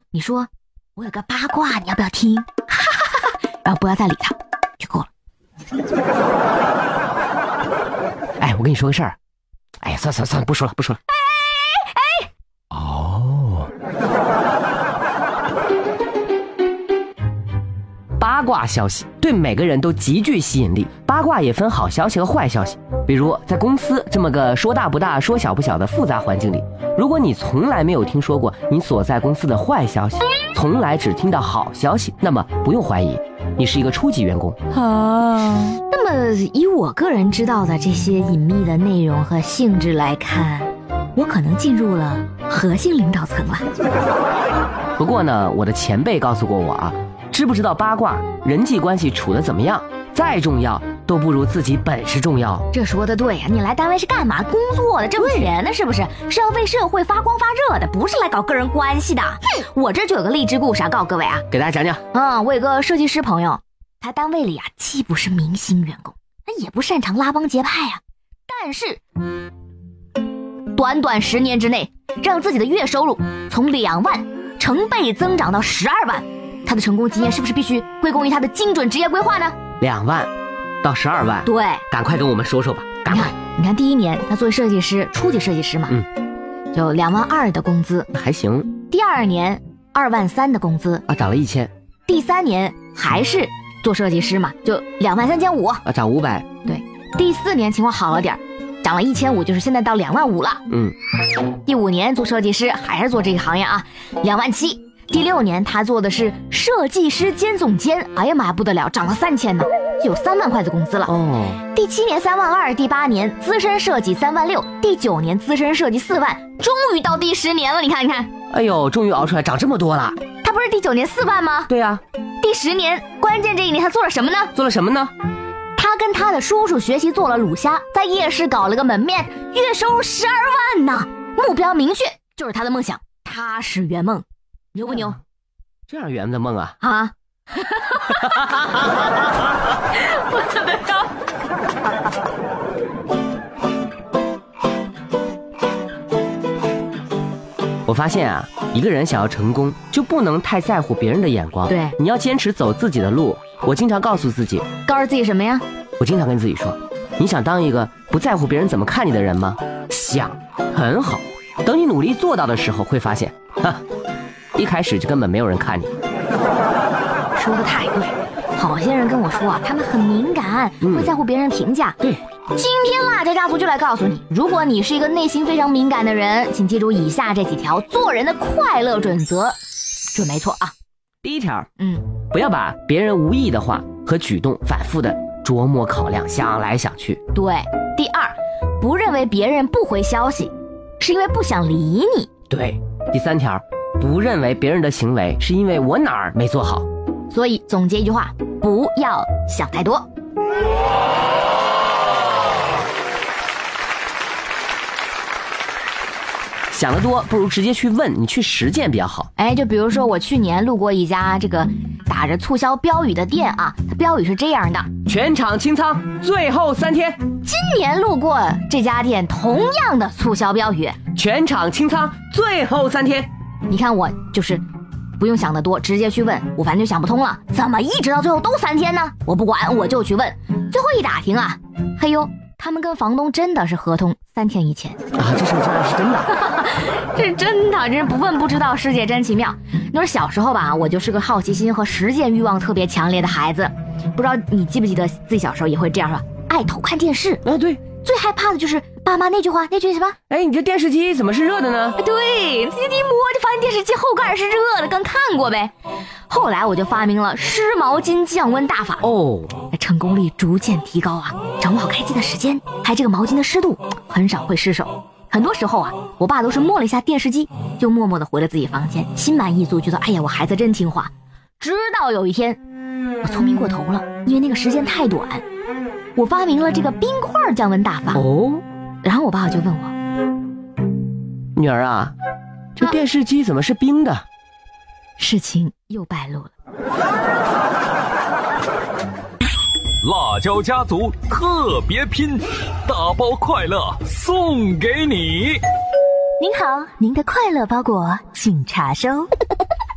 你说我有个八卦，你要不要听？然后不要再理他，就够了。 哎，我跟你说个事儿。哎呀，算了，不说了。哦，八卦消息对每个人都极具吸引力。八卦也分好消息和坏消息。比如在公司这么个说大不大说小不小的复杂环境里，如果你从来没有听说过你所在公司的坏消息，从来只听到好消息，那么不用怀疑，你是一个初级员工。 那么以我个人知道的这些隐秘的内容和性质来看，我可能进入了核心领导层了。 不过呢，我的前辈告诉过我啊，知不知道八卦，人际关系处得怎么样，再重要都不如自己本事重要。 这说的对啊，你来单位是干嘛？工作的，挣钱的，是不是？是要为社会发光发热的，不是来搞个人关系的。我这就有个励志故事啊，告诉各位啊， 给大家讲讲。 我有个设计师朋友，他单位里啊，既不是明星员工，也不擅长拉帮结派啊，但是短短10年之内，让自己的月收入从2万成倍增长到12万。他的成功经验是不是必须归功于他的精准职业规划呢 ？2万到12万， 对，赶快跟我们说说吧，赶快。 你看第1年他作为设计师，初级设计师嘛，就2万2的工资， 还行。 第2年2万3的工资啊，涨了1000。 第3年还是做设计师嘛，就2万3500啊， 涨500。 对，第4年情况好了点，涨了1500，就是现在到2万5了。第5年做设计师还是做这个行业啊，2万7。第6年他做的是设计师兼总监，哎呀妈呀不得了，涨了3000呢，就有3万块的工资了。第7年3万2，第8年资深设计3万6，第9年资深设计4万，终于到第10年了，你看。 哎呦，终于熬出来，涨这么多了。 他不是第9年4万吗？ 对啊。 第10年关键这1年他做了什么呢？他跟他的叔叔学习做了卤虾，在夜市搞了个门面，月收入12万呢，目标明确，就是他的梦想，踏实圆梦。牛不牛？ 这样圆的梦啊！ 我怎么着？ 我发现啊，一个人想要成功，就不能太在乎别人的眼光。 对， 你要坚持走自己的路。我经常告诉自己什么呀？ 我经常跟自己说，你想当一个不在乎别人怎么看你的人吗？想，很好。等你努力做到的时候，会发现，一开始就根本没有人看你。 说的太对，好些人跟我说啊，他们很敏感，会在乎别人评价。 对， 今天辣椒家族就来告诉你，如果你是一个内心非常敏感的人，请记住以下这几条做人的快乐准则，准没错啊。 第1条，不要把别人无意的话和举动反复的琢磨考量，想来想去。 对。第2，不认为别人不回消息是因为不想理你。 对。第3条，不认为别人的行为是因为我哪儿没做好。 所以总结一句话，不要想太多。 想得多不如直接去问，你去实践比较好。 就比如说我去年路过一家这个打着促销标语的店啊，它标语是这样的： 全场清仓，最后3天。 今年路过这家店，同样的促销标语， 全场清仓，最后3天。 你看我就是不用想得多，直接去问，我反正就想不通了，怎么一直到最后都3天呢？我不管，我就去问。最后一打听啊，嘿呦，他们跟房东真的是合同3天1签啊！这事是真的， 这是真的，真是不问不知道，世界真奇妙。你说小时候吧，我就是个好奇心和实践欲望特别强烈的孩子，不知道你记不记得自己小时候也会这样，是吧？爱偷看电视啊，对。 最害怕的就是爸妈那句什么？ 你这电视机怎么是热的呢？ 对，一摸就发现电视机后盖是热的，刚看过呗。后来我就发明了湿毛巾降温大法成功率逐渐提高啊，掌握好开机的时间，还这个毛巾的湿度，很少会失手。很多时候啊，我爸都是摸了一下电视机，就默默地回了自己房间，心满意足，觉得哎呀，我孩子真听话。直到有一天，我聪明过头了，因为那个时间太短，我发明了这个冰块降温大法然后我爸就问我， 女儿啊，这电视机怎么是冰的？ 事情又败露了。 辣椒家族特别拼，大包快乐送给你。 您好，您的快乐包裹请查收。